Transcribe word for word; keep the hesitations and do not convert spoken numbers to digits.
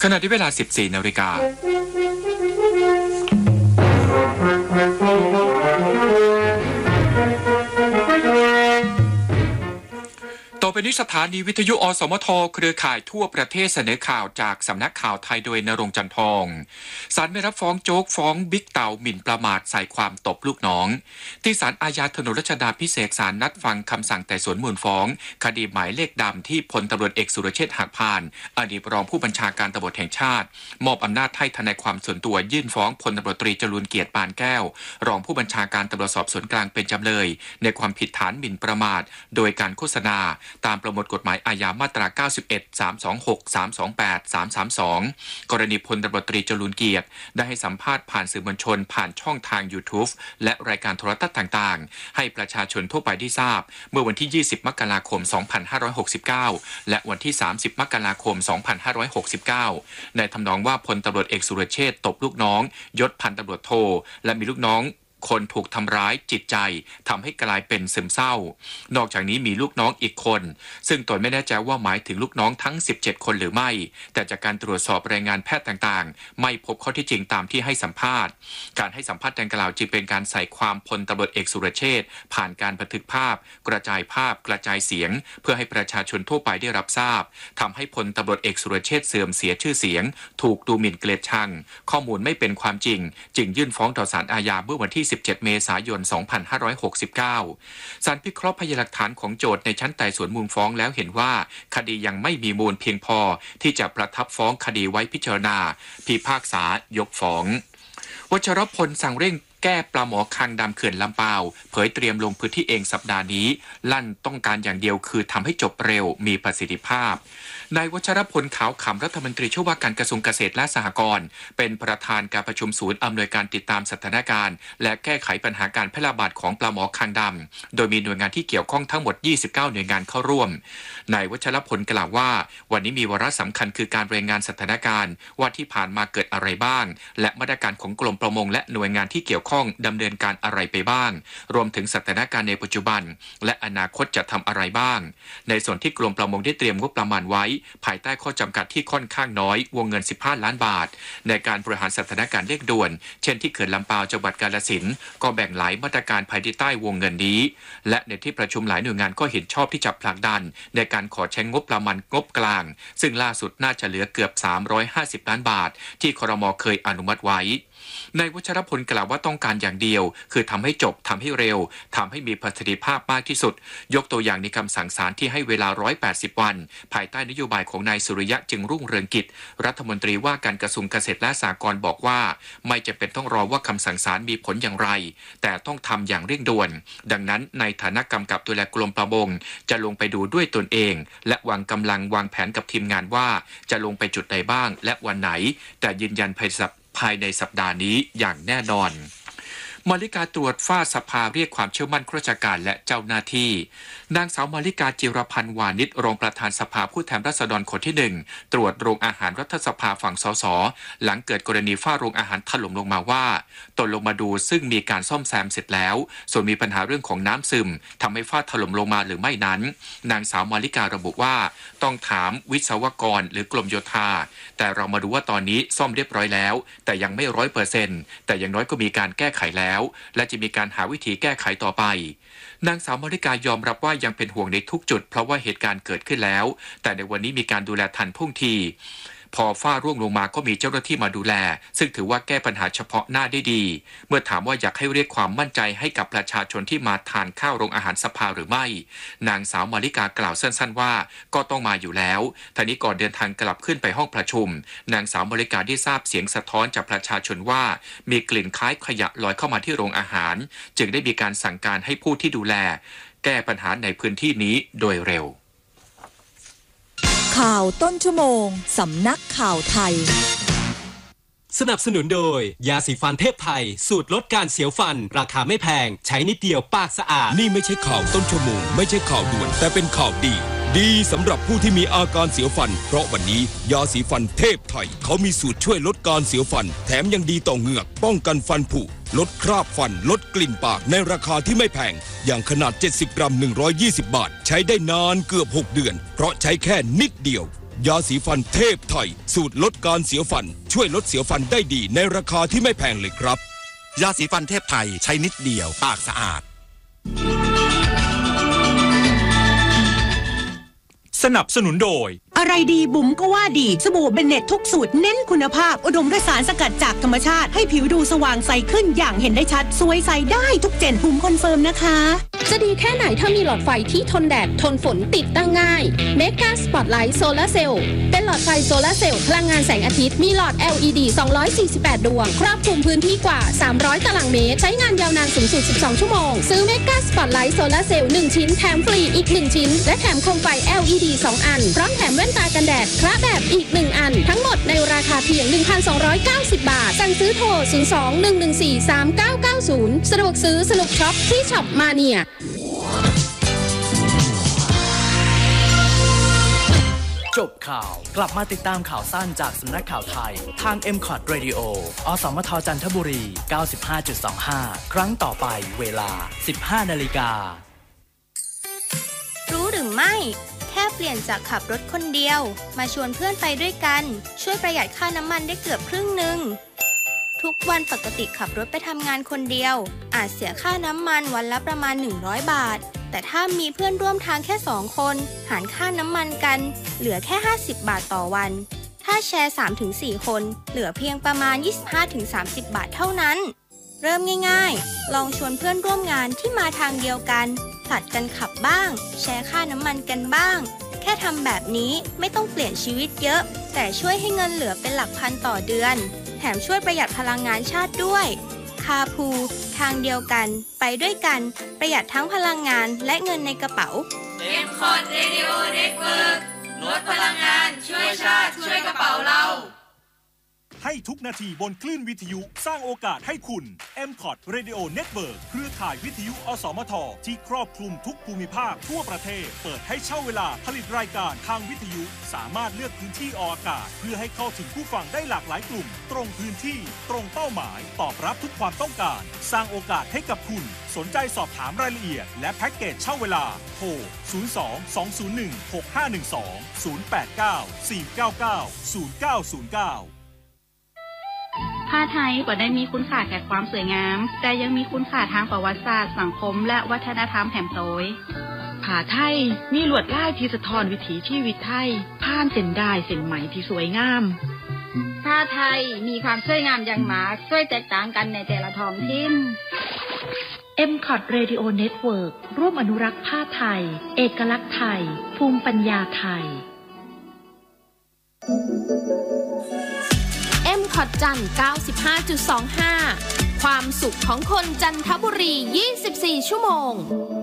ขณะที่เวลา สิบสี่ นาฬิกาต่อไปนี้สถานีวิทยุอสมทเครือข่ายทั่วประเทศเสนอข่าวจากสำนักข่าวไทยโดยณรงค์ จันทองศาลไม่รับฟ้องโจ๊กฟ้องบิ๊กเต่าหมิ่นประมาทใส่ความตบลูกน้องที่ศาลอาญาถนนรัชดาภิเษกศาลนัดฟังคำสั่งไต่สวนมูลฟ้องคดีหมายเลขดำที่พลตำรวจเอกสุรเชษฐ์หักพานอดีตรองผู้บัญชาการตำรวจแห่งชาติมอบอำนาจให้ทนายความส่วนตัวยื่นฟ้องพลตำรวจตรีจรูญเกียรติปานแก้วรองผู้บัญชาการตำรวจสอบสวนกลางเป็นจำเลยในความผิดฐานหมิ่นประมาทโดยการโฆษณาตามประมวลกฎหมายอาญามาตราเก้าสิบเอ็ด สามสองหก สามสองแปด สามสามสองกรณีพลตำรวจตรีจรูญเกียรติได้ให้สัมภาษณ์ผ่านสื่อมวลชนผ่านช่องทาง YouTube และรายการโทรทัศน์ต่างๆให้ประชาชนทั่วไปได้ทราบเมื่อวันที่ยี่สิบมกราคมสองพันห้าร้อยหกสิบเก้าและวันที่สามสิบมกราคมสองพันห้าร้อยหกสิบเก้าในทำนองว่าพลตำรวจเอกสุรเชษฐ์ตบลูกน้องยศพันตำรวจโทและมีลูกน้องคนถูกทำร้ายจิตใจทำให้กลายเป็นซึมเศร้านอกจากนี้มีลูกน้องอีกคนซึ่งตนไม่แน่ใจว่าหมายถึงลูกน้องทั้งสิบเจ็ดคนหรือไม่แต่จากการตรวจสอบรายงานแพทย์ต่างๆไม่พบข้อที่จริงตามที่ให้สัมภาษณ์การให้สัมภาษณ์ดังกล่าวจึงเป็นการใส่ความพลตำรวจเอกสุรเชษฐ์ผ่านการบันทึกภาพกระจายภาพกระจายเสียงเพื่อให้ประชาชนทั่วไปได้รับทราบทำให้พลตำรวจเอกสุรเชษฐ์เสื่อมเสียชื่อเสียงถูกดูหมิ่นเกลียดชังข้อมูลไม่เป็นความจริงจึงยื่นฟ้องต่อศาลอาญาเมื่อวันที่สิบเจ็ดเมษายนสองพันห้าร้อยหกสิบเก้า ศาลพิเคราะห์พยานหลักฐานของโจทก์ในชั้นไต่สวนมูลฟ้องแล้วเห็นว่าคดียังไม่มีมูลเพียงพอที่จะประทับฟ้องคดีไว้พิจารณาพิพากษายกฟ้องวชรพลสั่งเร่งแก้ปลาหมอคางดำเขื่อนลำปาวเผยเตรียมลงพื้นที่เองสัปดาห์นี้ลั่นต้องการอย่างเดียวคือทำให้จบเร็วมีประสิทธิภาพนายวชรพลขาวขำรัฐมนตรีช่วยว่าการกระทรวงเกษตรและสหกรณ์เป็นประธานการประชุมศูนย์อำนวยการติดตามสถานการณ์และแก้ไขปัญหาการแพร่ระบาดของปลาหมอคางดำโดยมีหน่วยงานที่เกี่ยวข้องทั้งหมดยี่สิบเก้าหน่วยงานเข้าร่วมนายวชรพลกล่าวว่าวันนี้มีวาระสำคัญคือการรายงานสถานการณ์ว่าที่ผ่านมาเกิดอะไรบ้างและมาตรการของกรมประมงและหน่วยงานที่เกี่ยวข้องดำเนินการอะไรไปบ้างรวมถึงสถานการณ์ในปัจจุบันและอนาคตจะทำอะไรบ้างในส่วนที่กรมประมงได้เตรียมงบประมาณไว้ภายใต้ข้อจำกัดที่ค่อนข้างน้อยวงเงินสิบห้าล้านบาทในการบริหารสถานการณ์เร่งด่วนเช่นที่เขื่อนลำปาวจังหวัดกาฬสินธุ์ก็แบ่งหลายมาตรการภายใต้วงเงินนี้และในที่ประชุมหลายหน่วยงานก็เห็นชอบที่จะผลักดันในการขอใช้งบประมาณงบกลางซึ่งล่าสุดน่าจะเหลือเกือบสามร้อยห้าสิบล้านบาทที่ครม.เคยอนุมัติไว้นายวชรพลกล่าวว่าต้องการอย่างเดียวคือทำให้จบทำให้เร็วทำให้มีประสิทธิภาพมากที่สุดยกตัวอย่างในคำสั่งศาลที่ให้เวลาหนึ่งร้อยแปดสิบวันภายใต้นโยบายของนายสุริยะจึงรุ่งเรืองกิจรัฐมนตรีว่าการกระทรวงเกษตรและสหกรณ์บอกว่าไม่จำเป็นต้องรอว่าคำสั่งศาลมีผลอย่างไรแต่ต้องทำอย่างเร่งด่วนดังนั้นในฐานะกำกับดูแลกรมประมงจะลงไปดูด้วยตนเองและวางกำลังวางแผนกับทีมงานว่าจะลงไปจุดใดบ้างและวันไหนแต่ยืนยันภายในภายในสัปดาห์นี้อย่างแน่นอนมาริกาตรวจฝ้าสภาเรียกความเชื่อมั่นข้าราชการและเจ้าหน้าที่นางสาวมาริกาจิรพันธ์วานิชรองประธานสภาผู้แทนราษฎรคนที่หนึ่งตรวจโรงอาหารรัฐสภาฝั่งสสหลังเกิดกรณีฝ้าโรงอาหารถล่มลงมาว่าตนลงมาดูซึ่งมีการซ่อมแซมเสร็จแล้วส่วนมีปัญหาเรื่องของน้ำซึมทำให้ฝ้าถล่มลงมาหรือไม่นั้นนางสาวมาริการะบุว่าต้องถามวิศวกรหรือกรมโยธาแต่เรามาดูว่าตอนนี้ซ่อมเรียบร้อยแล้วแต่ยังไม่ร้อยเปอร์เซ็นต์แต่อย่างน้อยก็มีการแก้ไขแล้วและจะมีการหาวิธีแก้ไขต่อไปนางสาวมาริกายอมรับว่ายังเป็นห่วงในทุกจุดเพราะว่าเหตุการณ์เกิดขึ้นแล้วแต่ในวันนี้มีการดูแลทันท่วงทีพอฝ้าร่วงลงมาก็มีเจ้าหน้าที่มาดูแลซึ่งถือว่าแก้ปัญหาเฉพาะหน้าได้ดีเมื่อถามว่าอยากให้เรียกความมั่นใจให้กับประชาชนที่มาทานข้าวโรงอาหารสภาหรือไม่นางสาวมาริกากล่าวสั้นๆว่าก็ต้องมาอยู่แล้วทีนี้ก่อนเดินทางกลับขึ้นไปห้องประชุมนางสาวมาริกาได้ทราบเสียงสะท้อนจากประชาชนว่ามีกลิ่นคล้ายขยะลอยเข้ามาที่โรงอาหารจึงได้มีการสั่งการให้ผู้ที่ดูแลแก้ปัญหาในพื้นที่นี้โดยเร็วข่าวต้นชั่วโมงสำนักข่าวไทยสนับสนุนโดยยาสีฟันเทพไทยสูตรลดการเสียวฟันราคาไม่แพงใช้นิดเดียวปากสะอาดนี่ไม่ใช่ข่าวต้นชั่วโมงไม่ใช่ข่าวด่วนแต่เป็นข่าวดีดีสำหรับผู้ที่มีอาการเสียวฟันเพราะวันนี้ยาสีฟันเทพไทยเขามีสูตรช่วยลดการเสียวฟันแถมยังดีต่อเหงือกป้องกันฟันผุลดคราบฟันลดกลิ่นปากในราคาที่ไม่แพงอย่างขนาดเจ็ดสิบกรัมหนึ่งร้อยยี่สิบบาทใช้ได้นานเกือบหกเดือนเพราะใช้แค่นิดเดียวยาสีฟันเทพไทยสูตรลดการเสียวฟันช่วยลดเสียวฟันได้ดีในราคาที่ไม่แพงเลยครับยาสีฟันเทพไทยใช้นิดเดียวปากสะอาดสนับสนุนโดยอะไรดีบุ๋มก็ว่าดีสบู่เบนเน็ตทุกสูตรเน้นคุณภาพอุดมด้วยสารสกัดจากธรรมชาติให้ผิวดูสว่างใสขึ้นอย่างเห็นได้ชัดสวยใสได้ทุกเจนบุ๋มคอนเฟิร์มนะคะจะดีแค่ไหนถ้ามีหลอดไฟที่ทนแดดทนฝนติดตั้งง่ายเมกาสปอตไลท์โซลาร์เซลล์เป็นหลอดไฟโซลาร์เซลล์พลังงานแสงอาทิตย์มีหลอด แอล อี ดี สองร้อยสี่สิบแปดดวงครอบคลุมพื้นที่กว่าสามร้อยตารางเมตรใช้งานยาวนานสูงสุดสิบสองชั่วโมงซื้อเมกาสปอตไลท์โซลาร์เซลล์หนึ่งชิ้นแถมฟรีอีกหนึ่งชิ้นและแถมโคมไฟ แอล อี ดี สองอันพร้อมแถมแว่นตากันแดดคละแบบอีกหนึ่งอันทั้งหมดในราคาเพียง หนึ่งพันสองร้อยเก้าสิบ บาทสั่งซื้อโทรศูนย์ สอง หนึ่ง หนึ่ง สี่ สาม เก้า เก้า ศูนย์สะดวกซื้อสนุกช็อปที่ช็อปมาเนียจบข่าวกลับมาติดตามข่าวสั้นจากสำนักข่าวไทยทาง เอ็ม คอท Radio อสมทจันทบุรี เก้าสิบห้าจุดสองห้า ครั้งต่อไปเวลา สิบห้านาฬิการู้หรือไม่แค่เปลี่ยนจากขับรถคนเดียวมาชวนเพื่อนไปด้วยกันช่วยประหยัดค่าน้ำมันได้เกือบครึ่งหนึ่งทุกวันปกติขับรถไปทำงานคนเดียวอาจเสียค่าน้ำมันวันละประมาณหนึ่งร้อยบาทแต่ถ้ามีเพื่อนร่วมทางแค่สองคนหารค่าน้ำมันกันเหลือแค่ห้าสิบบาทต่อวันถ้าแชร์ สามถึงสี่ คนเหลือเพียงประมาณ ยี่สิบห้าถึงสามสิบ บาทเท่านั้นเริ่มง่ายๆลองชวนเพื่อนร่วมงานที่มาทางเดียวกันผลัดกันขับบ้างแชร์ค่าน้ำมันกันบ้างแค่ทำแบบนี้ไม่ต้องเปลี่ยนชีวิตเยอะแต่ช่วยให้เงินเหลือเป็นหลักพันต่อเดือนแถมช่วยประหยัดพลังงานชาติด้วยคาพูทางเดียวกันไปด้วยกันประหยัดทั้งพลังงานและเงินในกระเป๋าเอ็ม คอท Radio Network ลดพลังงานช่วยชาติช่วยกระเป๋าเราให้ทุกนาทีบนคลื่นวิทยุสร้างโอกาสให้คุณ เอ็ม คอท Radio Network เครือข่ายวิทยุอสมทที่ครอบคลุมทุกภูมิภาคทั่วประเทศเปิดให้เช่าเวลาผลิตรายการทางวิทยุสามารถเลือกพื้นที่ออกอากาศเพื่อให้เข้าถึงผู้ฟังได้หลากหลายกลุ่มตรงพื้นที่ตรงเป้าหมายตอบรับทุกความต้องการสร้างโอกาสให้กับคุณสนใจสอบถามรายละเอียดและแพ็กเกจเช่าเวลาโทรศูนย์ สอง สอง ศูนย์ หนึ่ง หก ห้า หนึ่ง สอง ศูนย์ แปด เก้า สี่ เก้า เก้า ศูนย์ เก้า ศูนย์ เก้าผ้าไทยบ่ได้มีคุณค่าแค่ความสวยงามแต่ยังมีคุณค่าทางประวัติศาสตร์สังคมและวัฒนธรรมแห่งโตยผ้าไทยมีลวดลายที่สะท้อนวิถีชีวิตไทยผ่านเส้นด้ายเส้นไหมที่สวยงามผ้าไทยมีความสวยงามอย่างมากช่วยแตกต่างกันในแต่ละท้องถิ่นเอ็ม คอท Radio Network ร่วมอนุรักษ์ผ้าไทยเอกลักษณ์ไทยภูมิปัญญาไทยเอ็ม คอท จันทร์ เก้าสิบห้าจุดสองห้า ความสุขของคนจันทบุรี ยี่สิบสี่ ชั่วโมง